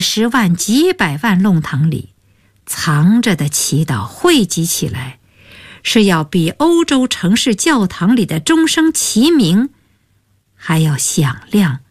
10万几百万弄堂里藏着的祈祷汇集起来，是要比欧洲城市教堂里的钟声齐鸣还要响亮